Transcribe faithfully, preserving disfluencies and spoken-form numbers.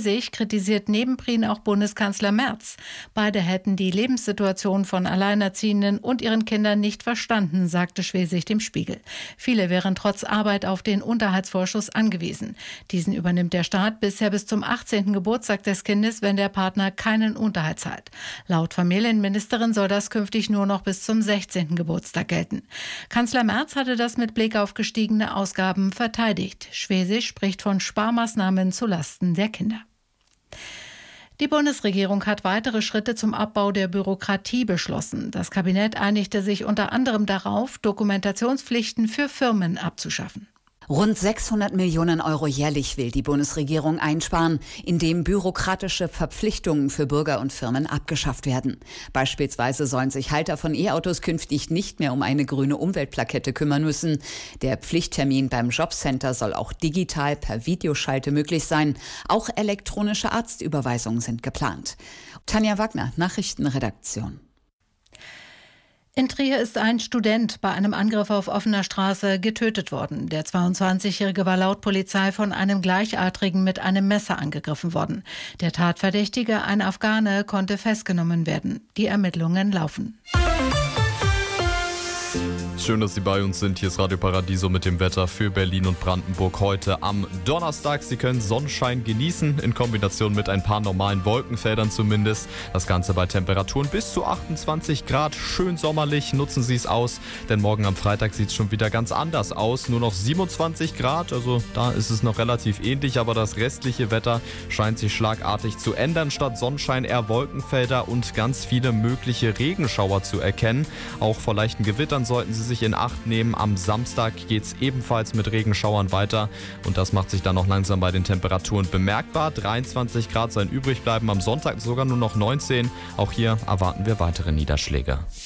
Schwesig kritisiert neben Prien auch Bundeskanzler Merz. Beide hätten die Lebenssituation von Alleinerziehenden und ihren Kindern nicht verstanden, sagte Schwesig dem Spiegel. Viele wären trotz Arbeit auf den Unterhaltsvorschuss angewiesen. Diesen übernimmt der Staat bisher bis zum achtzehnten Geburtstag des Kindes, wenn der Partner keinen Unterhalt zahlt. Laut Familienministerin soll das künftig nur noch bis zum sechzehnten Geburtstag gelten. Kanzler Merz hatte das mit Blick auf gestiegene Ausgaben verteidigt. Schwesig spricht von Sparmaßnahmen zulasten der Kinder. Die Bundesregierung hat weitere Schritte zum Abbau der Bürokratie beschlossen. Das Kabinett einigte sich unter anderem darauf, Dokumentationspflichten für Firmen abzuschaffen. Rund sechshundert Millionen Euro jährlich will die Bundesregierung einsparen, indem bürokratische Verpflichtungen für Bürger und Firmen abgeschafft werden. Beispielsweise sollen sich Halter von E-Autos künftig nicht mehr um eine grüne Umweltplakette kümmern müssen. Der Pflichttermin beim Jobcenter soll auch digital per Videoschalte möglich sein. Auch elektronische Arztüberweisungen sind geplant. Tanja Wagner, Nachrichtenredaktion. In Trier ist ein Student bei einem Angriff auf offener Straße getötet worden. Der zweiundzwanzigjährige war laut Polizei von einem Gleichaltrigen mit einem Messer angegriffen worden. Der Tatverdächtige, ein Afghane, konnte festgenommen werden. Die Ermittlungen laufen. Schön, dass Sie bei uns sind. Hier ist Radio Paradiso mit dem Wetter für Berlin und Brandenburg heute am Donnerstag. Sie können Sonnenschein genießen, in Kombination mit ein paar normalen Wolkenfeldern zumindest. Das Ganze bei Temperaturen bis zu achtundzwanzig Grad. Schön sommerlich, nutzen Sie es aus, denn morgen am Freitag sieht es schon wieder ganz anders aus. Nur noch siebenundzwanzig Grad, also da ist es noch relativ ähnlich, aber das restliche Wetter scheint sich schlagartig zu ändern. Statt Sonnenschein eher Wolkenfelder und ganz viele mögliche Regenschauer zu erkennen. Auch vor leichten Gewittern sollten Sie sich in Acht nehmen. Am Samstag geht es ebenfalls mit Regenschauern weiter und das macht sich dann noch langsam bei den Temperaturen bemerkbar. dreiundzwanzig Grad sollen übrig bleiben, am Sonntag sogar nur noch neunzehn. Auch hier erwarten wir weitere Niederschläge.